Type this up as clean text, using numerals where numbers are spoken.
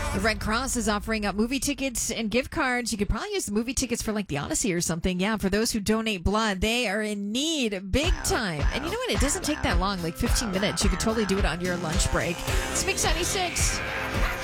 The Red Cross is offering up movie tickets and gift cards. You could probably use the movie tickets for like the Odyssey or something. Yeah, for those who donate blood, they are in need big time. And you know what? It doesn't take that long, like 15 minutes. You could totally do it on your lunch break. It's Mix 96.